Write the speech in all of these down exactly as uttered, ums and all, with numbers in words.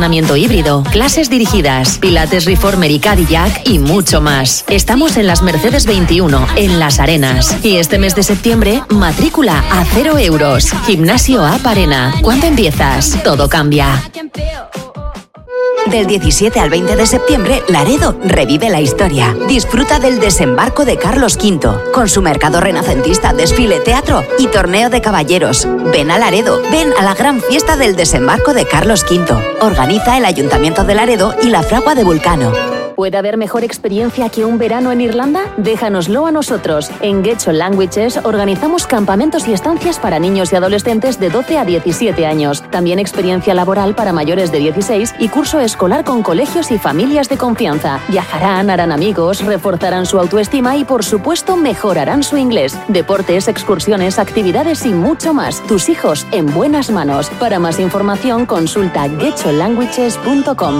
entrenamiento híbrido, clases dirigidas, pilates reformer y Cadillac y mucho más. Estamos en las Mercedes veintiuno, en Las Arenas. Y este mes de septiembre, matrícula a cero euros. Gimnasio App Arena. ¿Cuándo empiezas? Todo cambia. Del diecisiete al veinte de septiembre, Laredo revive la historia. Disfruta del desembarco de Carlos quinto, con su mercado renacentista, desfile, teatro y torneo de caballeros. Ven a Laredo, ven a la gran fiesta del desembarco de Carlos quinto. Organiza el Ayuntamiento de Laredo y la Fragua de Vulcano. ¿Puede haber mejor experiencia que un verano en Irlanda? Déjanoslo a nosotros. En Getcho Languages organizamos campamentos y estancias para niños y adolescentes de doce a diecisiete años. También experiencia laboral para mayores de dieciséis y curso escolar con colegios y familias de confianza. Viajarán, harán amigos, reforzarán su autoestima y, por supuesto, mejorarán su inglés. Deportes, excursiones, actividades y mucho más. Tus hijos en buenas manos. Para más información, consulta getcho languages punto com.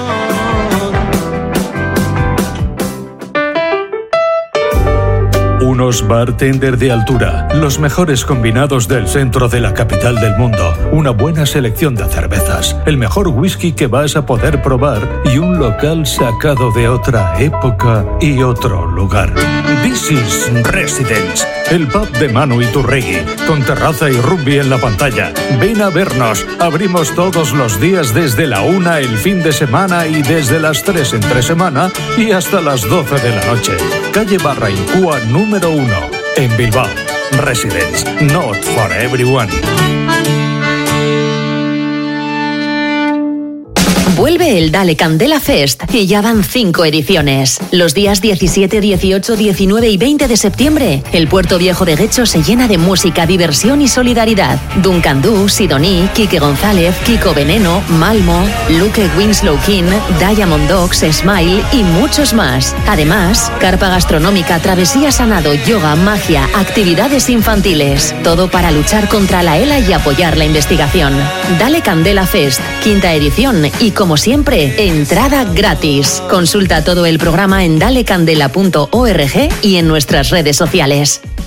Unos bartender de altura, los mejores combinados del centro de la capital del mundo, una buena selección de cervezas, el mejor whisky que vas a poder probar y un local sacado de otra época y otro lugar. This is Residence, el pub de Manu Iturregui, con terraza y rugby en la pantalla. Ven a vernos, abrimos todos los días desde la una el fin de semana y desde las tres entre semana y hasta las doce de la noche. Calle Barra Incúa número uno, en Bilbao. Residence, not for everyone. Vuelve el Dale Candela Fest y ya van cinco ediciones. Los días diecisiete, dieciocho, diecinueve y veinte de septiembre, el Puerto Viejo de Getxo se llena de música, diversión y solidaridad. Duncan Du, Sidoní, Quique González, Kiko Veneno, Malmo, Luke Winslow King, Diamond Dogs, Smile y muchos más. Además, carpa gastronómica, travesía sanado, yoga, magia, actividades infantiles. Todo para luchar contra la ELA y apoyar la investigación. Dale Candela Fest, quinta edición y con Como siempre, entrada gratis. Consulta todo el programa en dale candela punto org y en nuestras redes sociales.